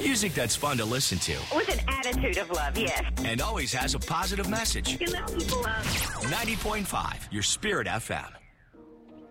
Music that's fun to listen to. With an attitude of love, yes. And always has a positive message. You lift people up. 90.5, your Spirit FM.